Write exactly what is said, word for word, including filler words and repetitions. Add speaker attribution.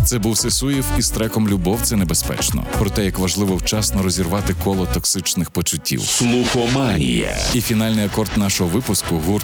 Speaker 1: Це був Сесуєв із треком «Любов – це небезпечно». Про те, як важливо вчасно розірвати коло токсичних почуттів.
Speaker 2: Слухоманія.
Speaker 1: І фінальний акорд нашого випуску – гурт